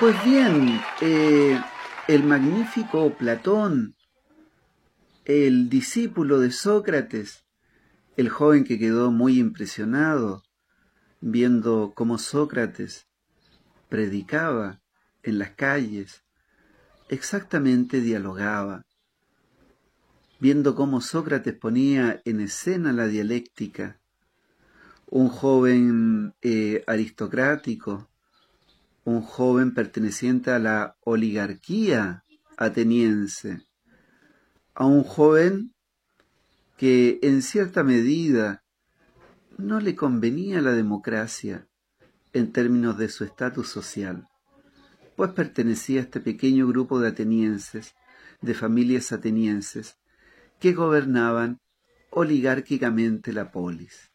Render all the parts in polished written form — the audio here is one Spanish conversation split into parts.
Pues bien, el magnífico Platón, el discípulo de Sócrates, el joven que quedó muy impresionado viendo cómo Sócrates predicaba en las calles, exactamente dialogaba, viendo cómo Sócrates ponía en escena la dialéctica, un joven aristocrático, un joven perteneciente a la oligarquía ateniense, a un joven que en cierta medida no le convenía la democracia en términos de su estatus social, pues pertenecía a este pequeño grupo de atenienses, de familias atenienses, que gobernaban oligárquicamente la polis.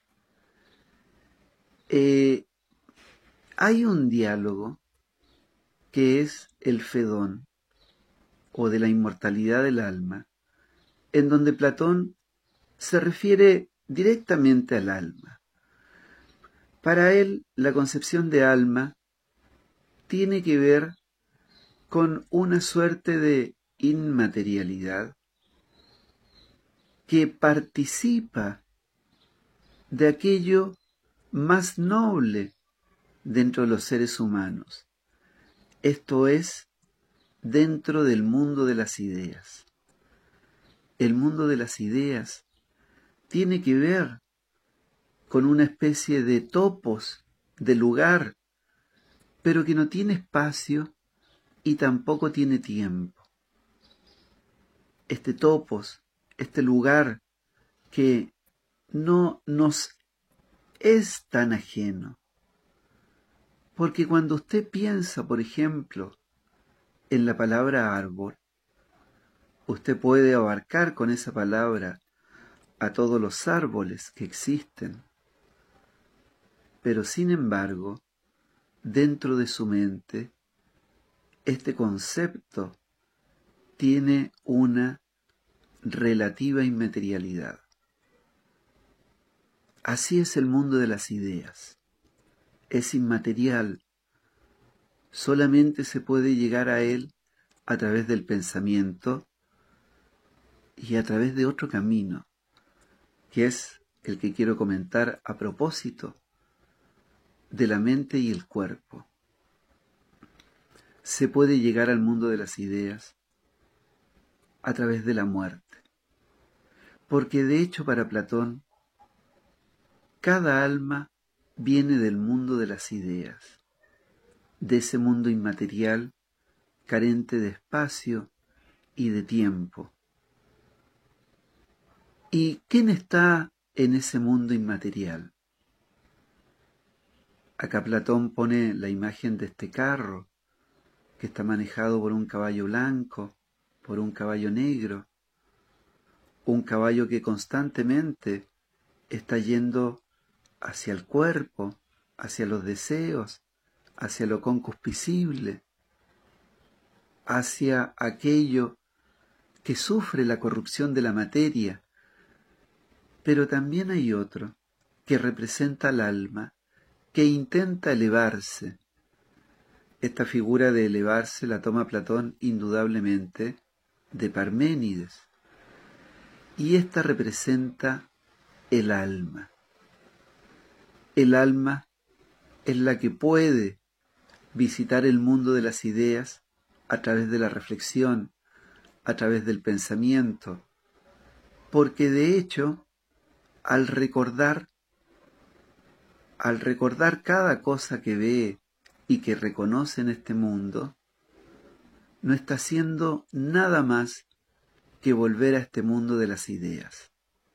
Hay un diálogo que es el Fedón, o de la inmortalidad del alma, en donde Platón se refiere directamente al alma. Para él, la concepción de alma tiene que ver con una suerte de inmaterialidad que participa de aquello más noble dentro de los seres humanos. Esto es, dentro del mundo de las ideas. El mundo de las ideas tiene que ver con una especie de topos, de lugar, pero que no tiene espacio y tampoco tiene tiempo. Este topos, este lugar que no nos es tan ajeno. Porque cuando usted piensa, por ejemplo, en la palabra árbol, usted puede abarcar con esa palabra a todos los árboles que existen. Pero sin embargo, dentro de su mente, este concepto tiene una relativa inmaterialidad. Así es el mundo de las ideas. Es inmaterial. Solamente se puede llegar a él a través del pensamiento y a través de otro camino, que es el que quiero comentar a propósito de la mente y el cuerpo. Se puede llegar al mundo de las ideas a través de la muerte, porque de hecho para Platón, cada alma viene del mundo de las ideas, de ese mundo inmaterial, carente de espacio y de tiempo. ¿Y quién está en ese mundo inmaterial? Acá Platón pone la imagen de este carro, que está manejado por un caballo blanco, por un caballo negro, un caballo que constantemente está yendo hacia el cuerpo, hacia los deseos, hacia lo concupiscible, hacia aquello que sufre la corrupción de la materia. Pero también hay otro que representa al alma, que intenta elevarse. Esta figura de elevarse la toma Platón indudablemente de Parménides. Y esta representa el alma. El alma es la que puede visitar el mundo de las ideas a través de la reflexión, a través del pensamiento, porque de hecho, al recordar cada cosa que ve y que reconoce en este mundo, no está haciendo nada más que volver a este mundo de las ideas.